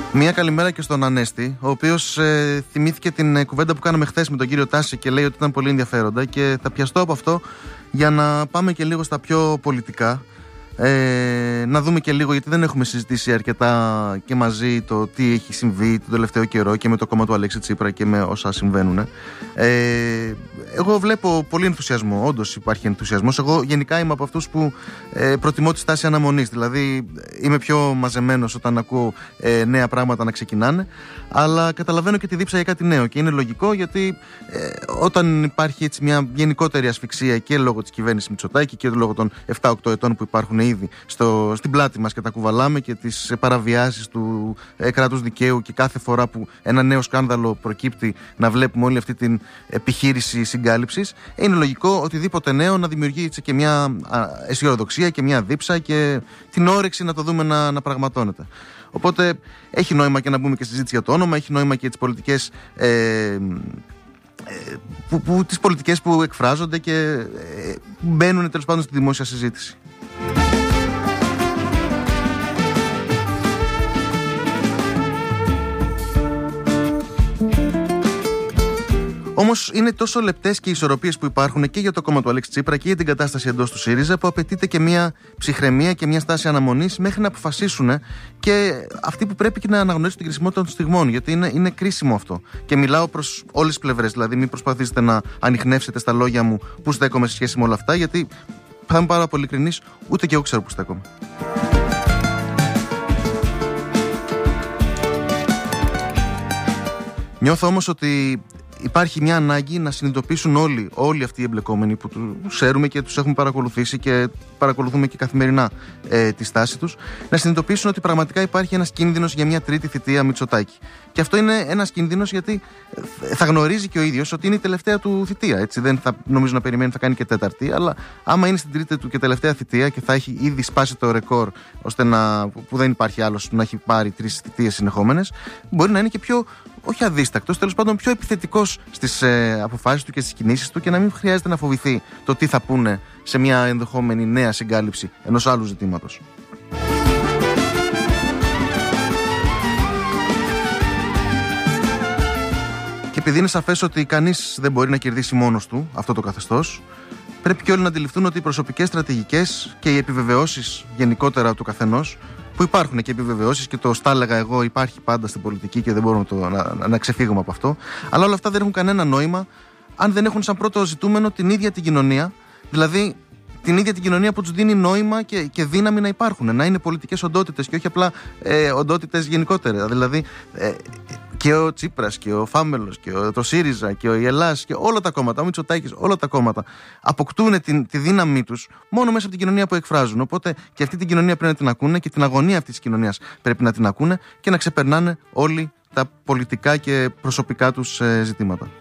Μία καλημέρα και στον Ανέστη, ο οποίος θυμήθηκε την κουβέντα που κάναμε χθες με τον κύριο Τάση και λέει ότι ήταν πολύ ενδιαφέροντα, και θα πιαστώ από αυτό για να πάμε και λίγο στα πιο πολιτικά. Να δούμε και λίγο, γιατί δεν έχουμε συζητήσει αρκετά και μαζί το τι έχει συμβεί τον τελευταίο καιρό και με το κόμμα του Αλέξη Τσίπρα και με όσα συμβαίνουν. Εγώ βλέπω πολύ ενθουσιασμό, όντως υπάρχει ενθουσιασμός. Εγώ γενικά είμαι από αυτούς που προτιμώ τη στάση αναμονής, δηλαδή είμαι πιο μαζεμένος όταν ακούω νέα πράγματα να ξεκινάνε, αλλά καταλαβαίνω και τη δίψα για κάτι νέο, και είναι λογικό, γιατί όταν υπάρχει έτσι μια γενικότερη ασφυξία και λόγω της κυβέρνησης Μητσοτάκη και λόγω των 7-8 ετών που υπάρχουν ήδη στην πλάτη μας και τα κουβαλάμε, και τις παραβιάσεις του κράτους δικαίου, και κάθε φορά που ένα νέο σκάνδαλο προκύπτει να βλέπουμε όλη αυτή την επιχείρηση συγκάλυψης, είναι λογικό οτιδήποτε νέο να δημιουργεί έτσι και μια αισιοδοξία και μια δίψα και την όρεξη να το δούμε να πραγματώνεται. Οπότε έχει νόημα και να μπούμε και στη συζήτηση για το όνομα, έχει νόημα και τις πολιτικές τις πολιτικές που εκφράζονται και μπαίνουν τέλος πάντων στη δημόσια συζήτηση. Όμως είναι τόσο λεπτές και οι ισορροπίες που υπάρχουν και για το κόμμα του Αλέξη Τσίπρα και για την κατάσταση εντός του ΣΥΡΙΖΑ, που απαιτείται και μια ψυχραιμία και μια στάση αναμονής μέχρι να αποφασίσουν και αυτοί που πρέπει και να αναγνωρίσουν την κρισιμότητα των στιγμών. Γιατί είναι κρίσιμο αυτό. Και μιλάω προς όλες τις πλευρές. Δηλαδή, μην προσπαθήσετε να ανιχνεύσετε στα λόγια μου που στέκομαι σε σχέση με όλα αυτά, γιατί θα είμαι πάρα πολύ ειλικρινής, ούτε και εγώ ξέρω που στέκομαι. Νιώθω όμως ότι υπάρχει μια ανάγκη να συνειδητοποιήσουν όλοι αυτοί οι εμπλεκόμενοι που τους ξέρουμε και τους έχουμε παρακολουθήσει και παρακολουθούμε και καθημερινά τη στάση τους, να συνειδητοποιήσουν ότι πραγματικά υπάρχει ένας κίνδυνος για μια τρίτη θητεία Μητσοτάκη. Και αυτό είναι ένας κίνδυνος γιατί θα γνωρίζει και ο ίδιος ότι είναι η τελευταία του θητεία. Έτσι, δεν θα νομίζω να περιμένει θα κάνει και τέταρτη, αλλά άμα είναι στην τρίτη του και τελευταία θητεία και θα έχει ήδη σπάσει το ρεκόρ, ώστε που δεν υπάρχει άλλος που να έχει πάρει 3 θητείες συνεχόμενες, μπορεί να είναι και πιο, όχι αδίστακτος, τέλος πάντων πιο επιθετικός στις αποφάσεις του και στις κινήσεις του, και να μην χρειάζεται να φοβηθεί το τι θα πούνε σε μια ενδεχόμενη νέα συγκάλυψη ενός άλλου ζητήματος. Και επειδή είναι σαφές ότι κανείς δεν μπορεί να κερδίσει μόνος του αυτό το καθεστώς, πρέπει και όλοι να αντιληφθούν ότι οι προσωπικές στρατηγικές και οι επιβεβαιώσεις γενικότερα του καθενός, που υπάρχουν και επιβεβαιώσεις, και το στάλεγα εγώ, υπάρχει πάντα στην πολιτική και δεν μπορούμε να ξεφύγουμε από αυτό, αλλά όλα αυτά δεν έχουν κανένα νόημα αν δεν έχουν σαν πρώτο ζητούμενο την ίδια την κοινωνία, δηλαδή την ίδια την κοινωνία που τους δίνει νόημα και δύναμη να υπάρχουν, να είναι πολιτικές οντότητες και όχι απλά οντότητες γενικότερα. Δηλαδή και ο Τσίπρας και ο Φάμελος και το ΣΥΡΙΖΑ και ο Ιελάς και όλα τα κόμματα, ο Μητσοτάκης, όλα τα κόμματα αποκτούν τη δύναμή τους μόνο μέσα από την κοινωνία που εκφράζουν. Οπότε και αυτή την κοινωνία πρέπει να την ακούνε και την αγωνία αυτής της κοινωνίας πρέπει να την ακούνε και να ξεπερνάνε όλοι τα πολιτικά και προσωπικά τους ζητήματα.